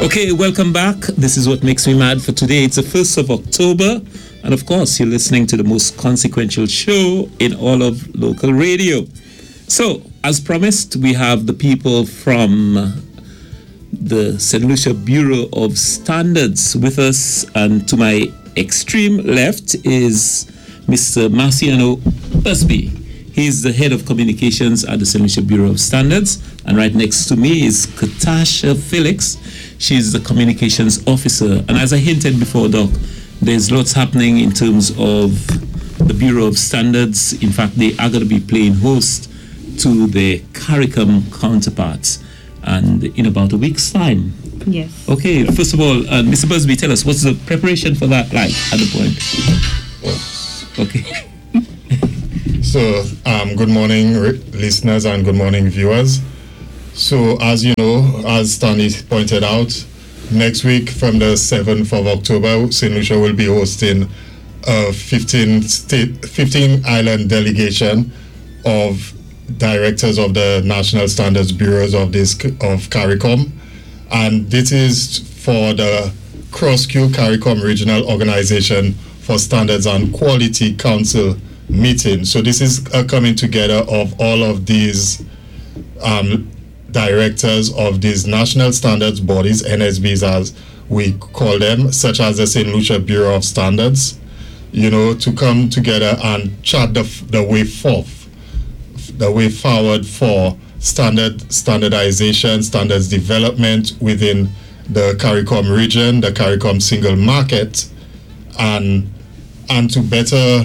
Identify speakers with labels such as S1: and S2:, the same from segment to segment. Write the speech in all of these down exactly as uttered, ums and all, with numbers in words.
S1: Okay, welcome back. This is What Makes Me Mad for today. It's the first of October. And of course, you're listening to the most consequential show in all of local radio. So, as promised, we have the people from the Saint Lucia Bureau of Standards with us. And to my extreme left is Mister Marciano Busby. He's the head of communications at the Saint Lucia Bureau of Standards. And right next to me is Katasha Felix. She's the communications officer. And as I hinted before, Doc, there's lots happening in terms of the Bureau of Standards. In fact, they are going to be playing host to the CARICOM counterparts, and in about a week's time.
S2: Yes.
S1: Okay, first of all, uh, Mister Busby, tell us, what's the preparation for that like at the point? Okay.
S3: So, um, good morning, re- listeners, and good morning, viewers. So, as you know, as Stanley pointed out, next week from the seventh of October, Saint Lucia will be hosting a fifteen state, fifteen island delegation of directors of the National Standards Bureaus of this of CARICOM, and this is for the CrossQ CARICOM Regional Organization for Standards and Quality Council meeting. So this is a coming together of all of these um, directors of these national standards bodies, N S Bs as we call them, such as the Saint Lucia Bureau of Standards, you know, to come together and chart the, the way forth, the way forward for standard standardization, standards development within the CARICOM region, the CARICOM single market, and and to better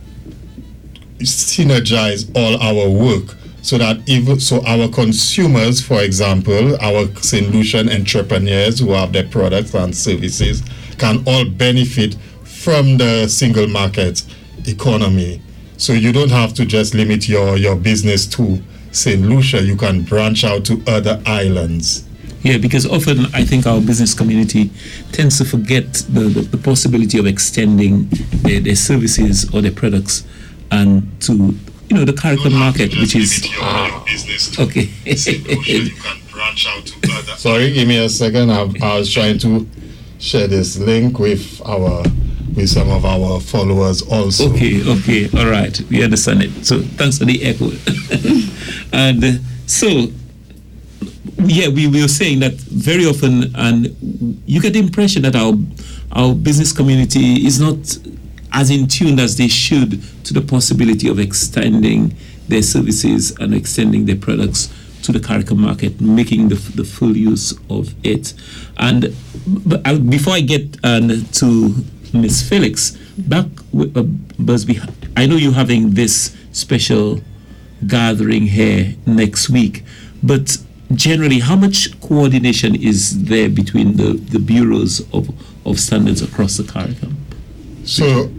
S3: synergize all our work so that even so our consumers, for example, our Saint Lucian entrepreneurs who have their products and services can all benefit from the single market economy. So you don't have to just limit your, your business to Saint Lucia, you can branch out to other islands.
S1: Yeah, because often I think our business community tends to forget the, the, the possibility of extending their, their services or their products and to, you know, the CARICOM market, which is
S3: your business to
S1: okay.
S3: Saint Lucia, you can branch out to other. Sorry, give me a second. I, I was trying to share this link with our with some of our followers also.
S1: Okay, okay, all right, we understand it. So thanks for the echo. And uh, so, yeah, we were saying that very often, and you get the impression that our our business community is not as in tune as they should to the possibility of extending their services and extending their products to the CARICOM market, making the, the full use of it. And but I'll, before I get uh, to Miz Felix, back with uh, Busby, I know you're having this special gathering here next week, but generally, how much coordination is there between the, the bureaus of, of standards across the CARICOM?
S3: So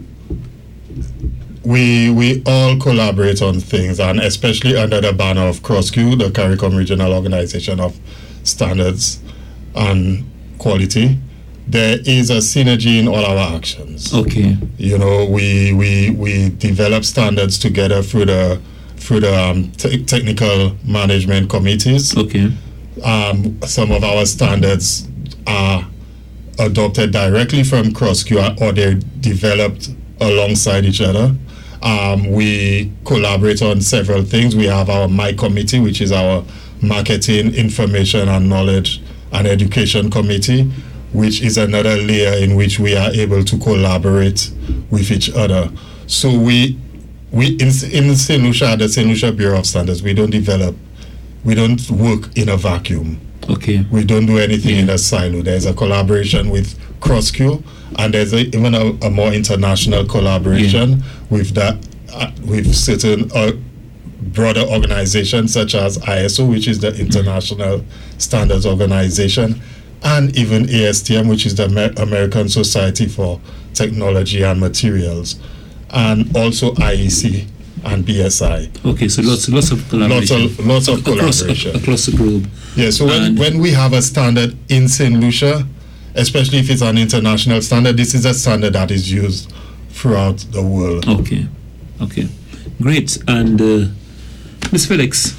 S3: we we all collaborate on things, and especially under the banner of CrossQ, the CARICOM Regional Organization of Standards and Quality, there is a synergy in all our actions.
S1: Okay.
S3: You know, we we we develop standards together through the through the um, te- technical management committees.
S1: Okay.
S3: Um, some of our standards are adopted directly from CrossQ, or they're developed alongside each other. Um, we collaborate on several things. We have our M I committee, which is our Marketing, Information and Knowledge and Education Committee, which is another layer in which we are able to collaborate with each other. So we we in, in Saint Lucia, the Saint Lucia Bureau of Standards, we don't develop, we don't work in a vacuum.
S1: Okay.
S3: We don't do anything
S1: Yeah.
S3: in a silo. There's a collaboration with CrossQ, and there's a, even a, a more international collaboration
S1: Yeah.
S3: with that uh, with certain uh, broader organizations such as I S O, which is the International Standards Organization, and even A S T M, which is the Amer- American Society for Technology and Materials, and also I E C and B S I.
S1: Okay, so lots, lots of
S3: Lots
S1: collaboration.
S3: of lots of
S1: across,
S3: collaboration
S1: across the globe.
S3: Yeah, so when,
S1: And-
S3: when we have a standard in Saint Lucia, especially if it's an international standard, this is a standard that is used throughout the world.
S1: Okay, okay, great. And uh, Miz Felix,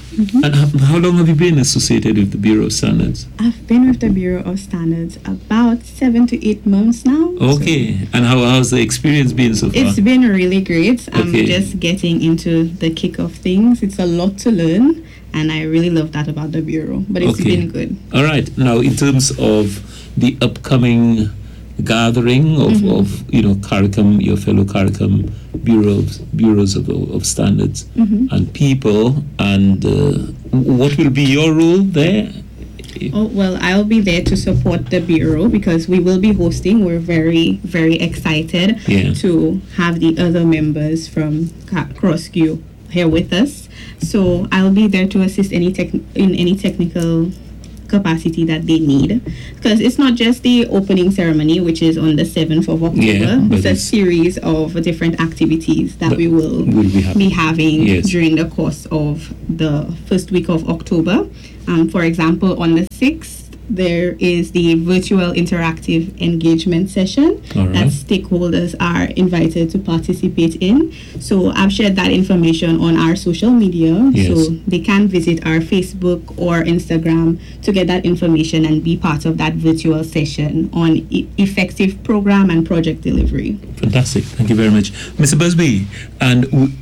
S1: Mm-hmm. And how, how long have you been associated with the Bureau of Standards?
S2: I've been with the Bureau of Standards about seven to eight months now.
S1: Okay. So and how how's the experience been so far?
S2: It's been really great. I'm
S1: okay.
S2: just getting into the kick of things. It's a lot to learn, and I really love that about the Bureau. But it's
S1: okay.
S2: been good.
S1: All right. Now, in terms of the upcoming gathering of, mm-hmm. of you know, CARICOM, your fellow CARICOM bureaus, bureaus of, of standards
S2: mm-hmm.
S1: and people, and uh, what will be your role there?
S2: Oh, well, I'll be there to support the Bureau because we will be hosting. We're very, very excited
S1: yeah.
S2: to have the other members from CrossQ here with us. So I'll be there to assist any tech in any technical capacity that they need, because it's not just the opening ceremony, which is on the seventh of October.
S1: Yeah,
S2: it's a series of different activities that we will
S1: we'll be, ha-
S2: be having
S1: yes.
S2: during the course of the first week of October. Um, for example, on the sixth, there is the virtual interactive engagement session
S1: right.
S2: that stakeholders are invited to participate in. So I've shared that information on our social media,
S1: yes.
S2: so they can visit our Facebook or Instagram to get that information and be part of that virtual session on e- effective program and project delivery.
S1: Fantastic. Thank you very much. Mister Busby, and w-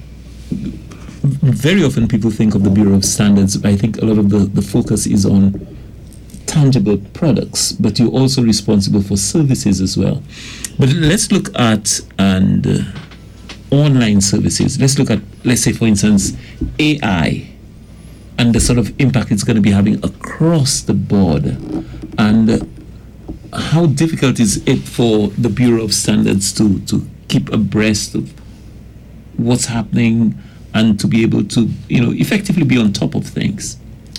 S1: very often people think of the Bureau of Standards, but I think a lot of the, the focus is on tangible products, but you're also responsible for services as well. But let's look at and uh, online services. Let's look at, let's say, for instance, A I and the sort of impact it's going to be having across the board. And uh, how difficult is it for the Bureau of Standards to, to keep abreast of what's happening and to be able to, you know, effectively be on top of things?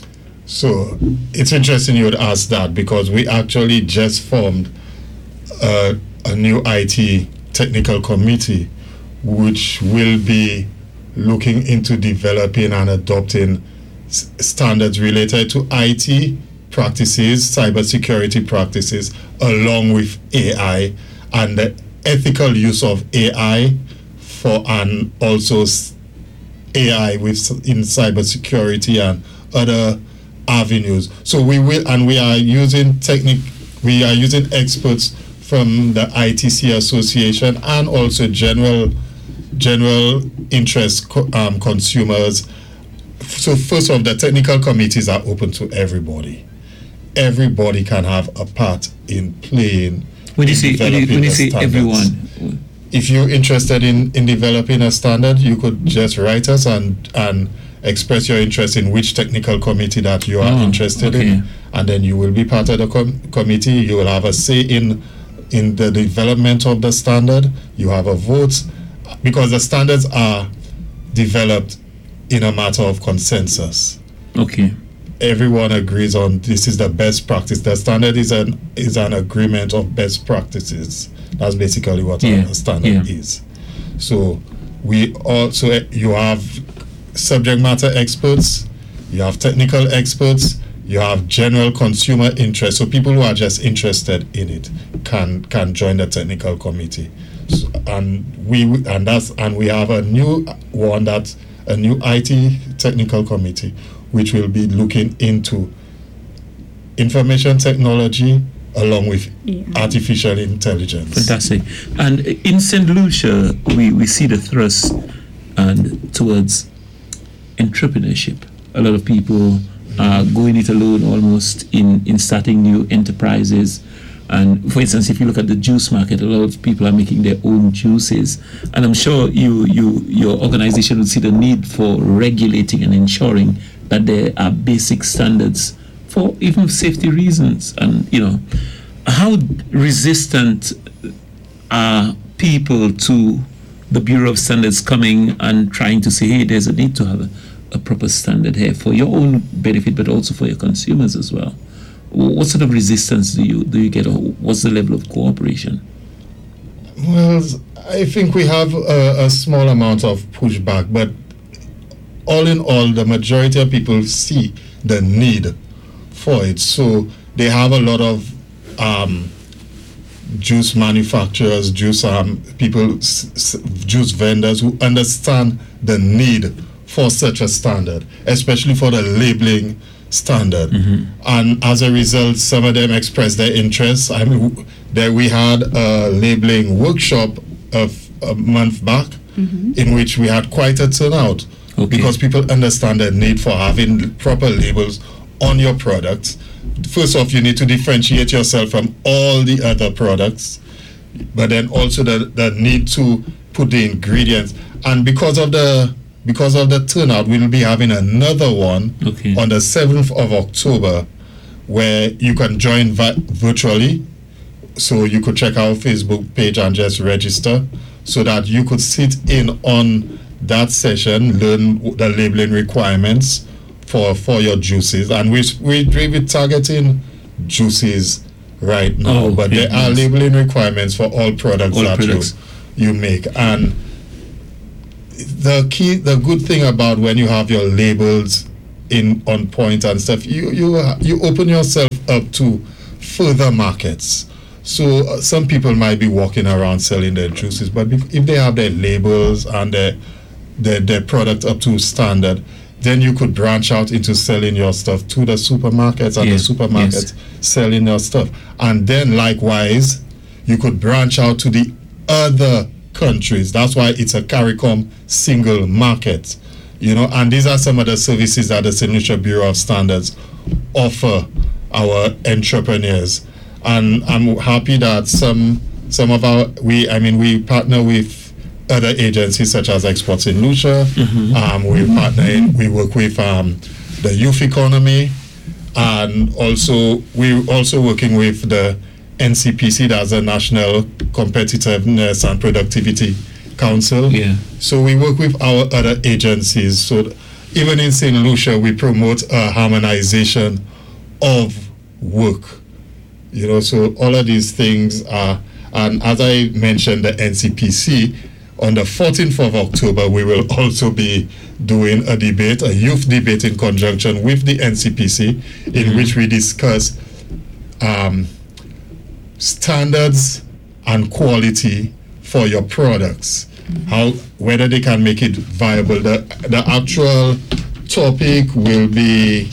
S3: So it's interesting you would ask that, because we actually just formed uh, a new I T technical committee which will be looking into developing and adopting s- standards related to I T practices, cybersecurity practices, along with A I and the ethical use of A I for, and also A I with in cybersecurity and other avenues. So we will, and we are using technique, we are using experts from the I T C Association and also general general interest co- um, consumers. So first of all, the technical committees are open to everybody. Everybody can have a part in playing.
S1: When you say when you, when you say everyone,
S3: if you're interested in in developing a standard, you could just write us and and express your interest in which technical committee that you are oh, interested
S1: okay.
S3: in, and then you will be part of the com- committee. You will have a say in in the development of the standard. You have a vote, because the standards are developed in a matter of consensus.
S1: Okay.
S3: Everyone agrees on this is the best practice. The standard is an is an agreement of best practices. That's basically what yeah. a standard yeah. is. So we also, you have subject matter experts, you have technical experts, you have general consumer interest. So people who are just interested in it can can join the technical committee. So, and we and that's and we have a new one, that's a new I T technical committee, which will be looking into information technology along with yeah. artificial intelligence.
S1: Fantastic. And in Saint Lucia, we, we see the thrust and towards entrepreneurship. A lot of people mm-hmm. are going it alone almost in, in starting new enterprises. And for instance, if you look at the juice market, a lot of people are making their own juices. And I'm sure you, you your organization would see the need for regulating and ensuring that there are basic standards for even safety reasons. And, you know, how resistant are people to the Bureau of Standards coming and trying to say, hey, there's a need to have a, a proper standard here for your own benefit, but also for your consumers as well? What sort of resistance do you do you get, or what's the level of cooperation?
S3: Well, I think we have a, a small amount of pushback, but all in all, the majority of people see the need for it. So they have a lot of um, juice manufacturers, juice um, people, s- s- juice vendors who understand the need for such a standard, especially for the labeling standard.
S1: Mm-hmm.
S3: And as a result, some of them expressed their interest. I mean, there we had a labeling workshop of a month back,
S2: Mm-hmm.
S3: in which we had quite a turnout,
S1: Okay.
S3: because people understand the need for having proper labels on your products. First off, you need to differentiate yourself from all the other products, but then also the, the need to put the ingredients. And because of the because of the turnout, we'll be having another one
S1: Okay.
S3: on the seventh of October, where you can join vi- virtually. So you could check our Facebook page and just register, so that you could sit in on that session, learn the labeling requirements for for your juices. And we we we targeting juices right now,
S1: Oh,
S3: but
S1: okay,
S3: there are
S1: yes.
S3: labeling requirements for all products
S1: All
S3: that
S1: products.
S3: you you make. And the key, the good thing about when you have your labels in on point and stuff, you you you open yourself up to further markets. So uh, some people might be walking around selling their juices, but bec- if they have their labels and their, their their product up to standard, then you could branch out into selling your stuff to the supermarkets, and
S1: Yes,
S3: the supermarkets selling your stuff. And then likewise, you could branch out to the other countries. That's why it's a CARICOM single market. You know, and these are some of the services that the Saint Lucia Bureau of Standards offer our entrepreneurs. And I'm happy that some some of our we I mean we partner with other agencies such as Export Saint Lucia.
S1: Mm-hmm.
S3: Um, we partner in, we work with um, the youth economy, and also we also working with the N C P C, that's the National Competitiveness and Productivity Council.
S1: Yeah.
S3: So we work with our other agencies. So th- even in Saint Lucia, we promote a harmonization of work. You know, so all of these things are, and as I mentioned, the N C P C, on the fourteenth of October, we will also be doing a debate, a youth debate in conjunction with the N C P C, in
S1: Mm-hmm.
S3: which we discuss um, standards and quality for your products, how whether they can make it viable. The the actual topic will be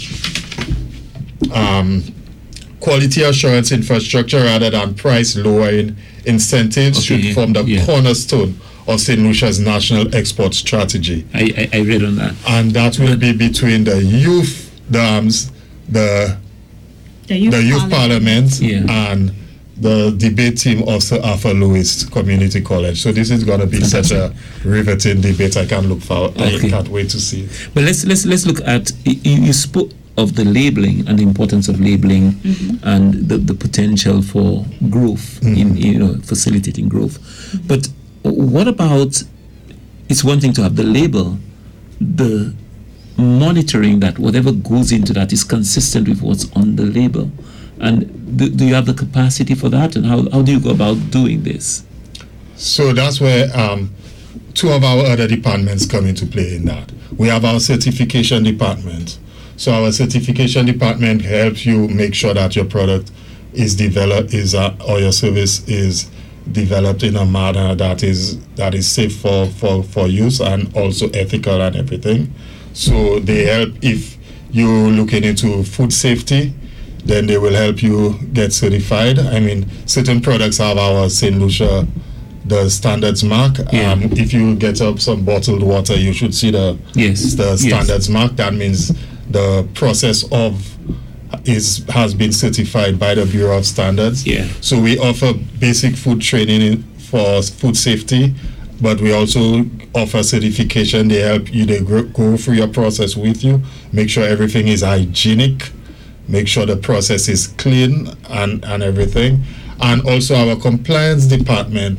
S3: um, quality assurance infrastructure rather than price lowering incentives
S1: Okay,
S3: should form the
S1: yeah.
S3: cornerstone of Saint Lucia's national export strategy.
S1: I, I, I read on that.
S3: And that will be between the youth, the, um, the,
S2: The youth,
S3: the youth parliament,
S1: Yeah.
S3: and the debate team of Sir Arthur Lewis Community College. So this is going to be such a riveting debate. I can't look for.
S1: Okay.
S3: I can't wait to see it.
S1: But let's let's let's look at you, you spoke of the labeling and the importance of labeling
S2: Mm-hmm.
S1: and the, the potential for growth in you know facilitating growth. But what about, it's one thing to have the label, the monitoring that whatever goes into that is consistent with what's on the label. And do, do you have the capacity for that? And how, how do you go about doing this?
S3: So that's where um, two of our other departments come into play in that. We have our certification department. So our certification department helps you make sure that your product is developed, is uh, or your service is developed in a manner that is that is safe for, for, for use and also ethical and everything. So they help if you're looking into food safety, then they will help you get certified. I mean, certain products have our Saint Lucia, the standards mark.
S1: Yeah.
S3: Um, if you get up some bottled water, you should see the
S1: Yes.
S3: the
S1: Yes.
S3: standards mark. That means the process of is has been certified by the Bureau of Standards.
S1: Yeah.
S3: So we offer basic food training in, for food safety, but we also offer certification. They help you, they go, go through your process with you, make sure everything is hygienic, make sure the process is clean and, and everything. And also our compliance department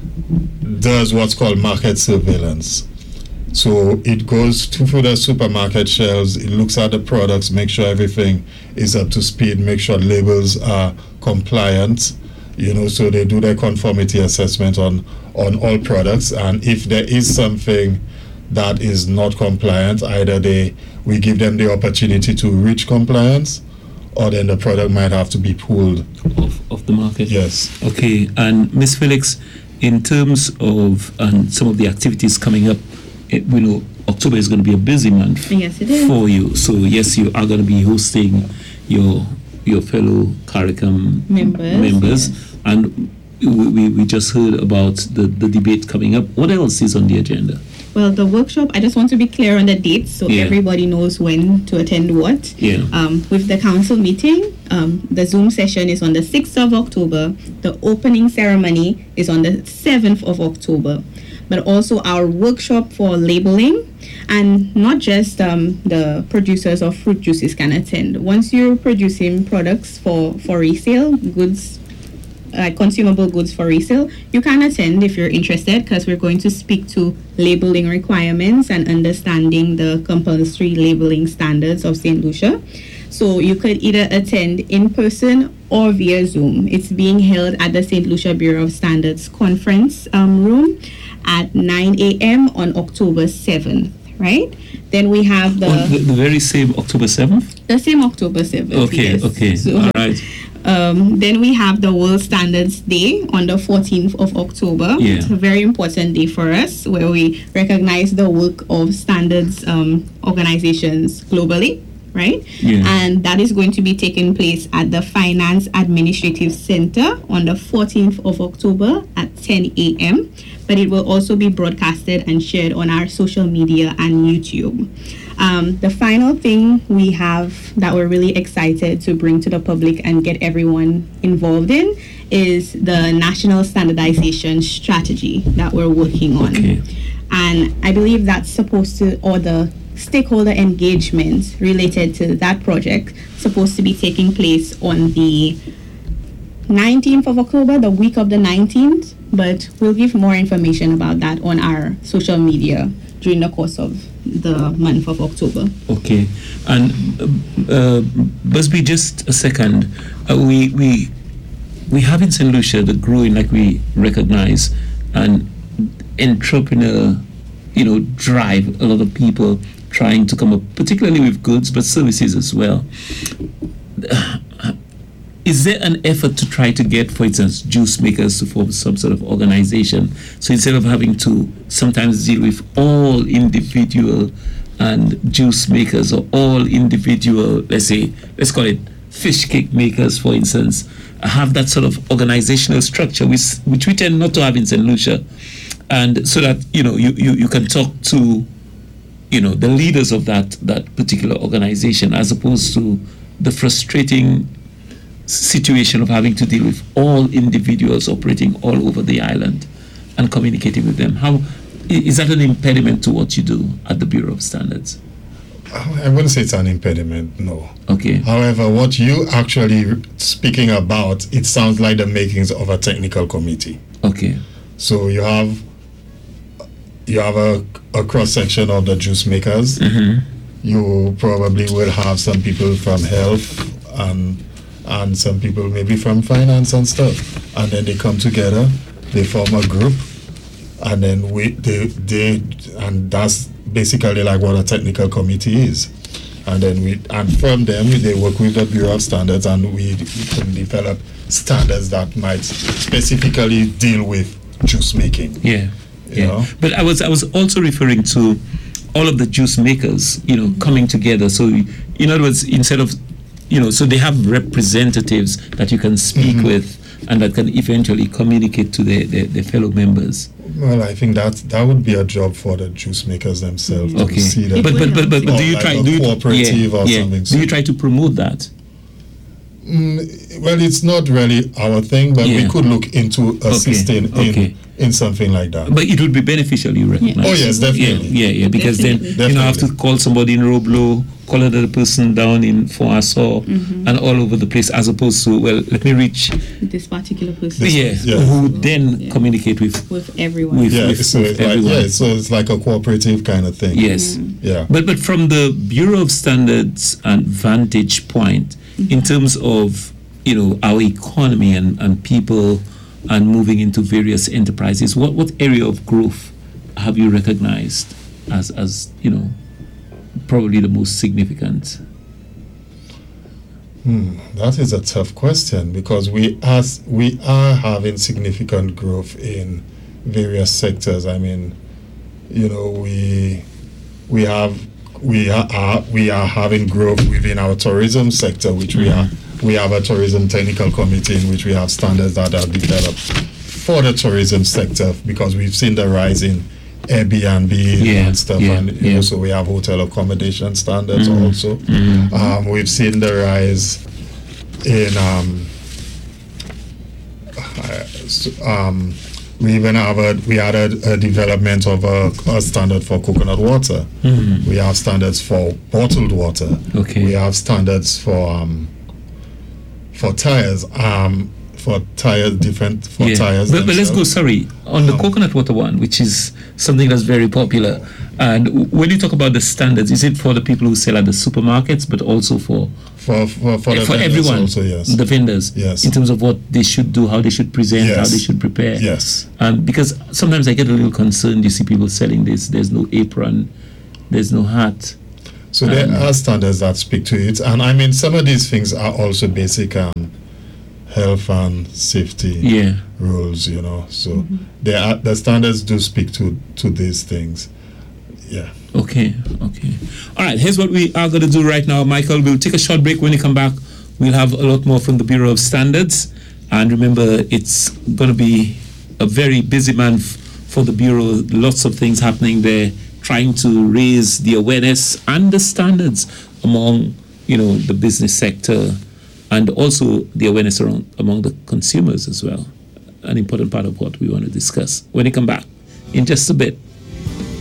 S3: does what's called market surveillance. So it goes to through the supermarket shelves, it looks at the products, make sure everything is up to speed, make sure labels are compliant, you know, so they do their conformity assessment on, on all products. And if there is something that is not compliant, either they we give them the opportunity to reach compliance, or then the product might have to be pulled
S1: Of, of the market?
S3: Yes.
S1: Okay, and Miz Felix, in terms of and some of the activities coming up, it, you know, October is going to be a busy month
S2: Yes, it is.
S1: for you. So yes, you are going to be hosting your your fellow CARICOM
S2: Members,
S1: members.
S2: yes.
S1: And we, we, we just heard about the, the debate coming up. What else is on the agenda?
S2: Well, the workshop, I just want to be clear on the dates so
S1: Yeah.
S2: everybody knows when to attend what.
S1: Yeah.
S2: Um, with the council meeting, um, the Zoom session is on the sixth of October. The opening ceremony is on the seventh of October. But also our workshop for labeling, and not just um, the producers of fruit juices can attend. Once you're producing products for, for resale, goods, like consumable goods for resale, you can attend if you're interested, because we're going to speak to labeling requirements and understanding the compulsory labeling standards of Saint Lucia. So you could either attend in person or via Zoom. It's being held at the Saint Lucia Bureau of Standards conference um, room at nine a.m. on October seventh, right? Then we have the,
S1: On the, the very same October seventh?
S2: the same October seventh.
S1: Okay,
S2: yes.
S1: okay.
S2: So,
S1: All right.
S2: Um, then we have the World Standards Day on the fourteenth of October.
S1: Yeah.
S2: It's a very important day for us, where we recognize the work of standards um, organizations globally, right?
S1: Yeah.
S2: And that is going to be taking place at the Finance Administrative Center on the fourteenth of October at ten a.m. But it will also be broadcasted and shared on our social media and YouTube. Um, the final thing we have that we're really excited to bring to the public and get everyone involved in is the National Standardization Strategy that we're working on.
S1: Okay.
S2: And I believe that's supposed to, or the stakeholder engagement related to that project, supposed to be taking place on the nineteenth of October, the week of the nineteenth, but we'll give more information about that on our social media during the course of the month of October.
S1: Okay, and uh, Busby, just a second. Uh, we we we have in Saint Lucia the growing, like we recognize, and entrepreneur, you know, drive. A lot of people trying to come up, particularly with goods, but services as well. Uh, Is there an effort to try to get, for instance, juice makers to form some sort of organization? So instead of having to sometimes deal with all individual and juice makers, or all individual, let's say, let's call it fish cake makers, for instance, have that sort of organizational structure, which, which we tend not to have in Saint Lucia. And so that, you know, you, you, you can talk to, you know, the leaders of that, that particular organization, as opposed to the frustrating situation of having to deal with all individuals operating all over the island and communicating with them. How is that an impediment to what you do at the Bureau of Standards?
S3: I wouldn't say it's an impediment, no.
S1: Okay.
S3: However, what you actually speaking about, it sounds like the makings of a technical committee.
S1: Okay.
S3: So you have you have a, a cross section of the juice makers.
S1: Mm-hmm.
S3: You probably will have some people from health and and some people maybe from finance and stuff, and then they come together, they form a group, and then we they they and that's basically like what a technical committee is. And then we and from them they work with the Bureau of Standards, and we, we can develop standards that might specifically deal with juice making.
S1: Yeah.
S3: You
S1: Yeah.
S3: know?
S1: But I was I was also referring to all of the juice makers, you know, coming together. So in other words, instead of, you know, so they have representatives that you can speak
S3: Mm-hmm.
S1: with and that can eventually communicate to their, their, their fellow members.
S3: Well, I think that that would be a job for the juice makers themselves
S1: Okay.
S3: to see that.
S1: But but but but, but
S3: Or
S1: do you
S3: like
S1: try
S3: a
S1: do you
S3: cooperative
S1: yeah,
S3: or
S1: yeah.
S3: something.
S1: Do you try to promote that?
S3: Mm, well, it's not really our thing, but
S1: Yeah.
S3: we could look into assisting
S1: okay.
S3: in in something like that.
S1: But it would be beneficial, you recognize.
S3: Oh, yes, definitely.
S1: Yeah, yeah, yeah. Because
S2: Definitely.
S1: then you don't have to
S3: Definitely.
S1: call somebody in Roblo, call another person down in Foasaw,
S2: Mm-hmm.
S1: and all over the place, as opposed to, well, let me reach,
S2: This particular person
S3: This-
S1: yeah,
S3: yeah.
S1: who would then
S2: Yeah.
S1: communicate with.
S2: with everyone.
S1: With-
S3: yeah,
S1: with-
S3: so
S1: with
S3: it's like
S1: everyone.
S3: yeah, so it's like a cooperative kind of thing.
S1: Yes.
S3: Yeah.
S1: But but from the Bureau of Standards and vantage point, in terms of, you know, our economy and, and people and moving into various enterprises, what, what area of growth have you recognized as, as, you know, probably the most significant?
S3: Hmm, that is a tough question, because we as we are having significant growth in various sectors. I mean, you know, we we have we are, are we are having growth within our tourism sector, which we are we have a tourism technical committee in which we have standards that are developed for the tourism sector, because we've seen the rise in Airbnb
S1: yeah,
S3: and stuff,
S1: yeah,
S3: and
S1: yeah.
S3: also we have hotel accommodation standards
S1: Mm.
S3: also.
S1: Mm.
S3: Um, we've seen the rise in um, uh, so, um, we even have a we had a, a development of a, a standard for coconut water.
S1: Mm.
S3: We have standards for bottled water.
S1: Okay.
S3: We have standards for um, for tires. Um, for tires, different for
S1: Yeah.
S3: tires.
S1: But, but let's go,
S3: themselves.
S1: sorry, on the
S3: Um,
S1: coconut water one, which is something that's very popular. And w- when you talk about the standards, is it for the people who sell at the supermarkets, but also for
S3: for for for, the
S1: for
S3: vendors
S1: everyone,
S3: also, yes.
S1: the vendors,
S3: Yes.
S1: in terms of what they should do, how they should present, how
S3: Yes.
S1: they should prepare?
S3: Yes.
S1: Um, because sometimes I get a little concerned. You see people selling this. There's no apron, there's no hat.
S3: So there
S1: Um,
S3: are standards that speak to it, and I mean some of these things are also basic um, health and safety
S1: Yeah.
S3: rules, you know. So there are the standards do speak to to these things. Yeah.
S1: Okay, okay. All right, here's what we are going to do right now, Michael. We'll take a short break. When you come back, we'll have a lot more from the Bureau of Standards. And remember, it's going to be a very busy month for the Bureau. Lots of things happening there, trying to raise the awareness and the standards among, you know, the business sector, and also the awareness around among the consumers as well. An important part of what we want to discuss when you come back in just a bit.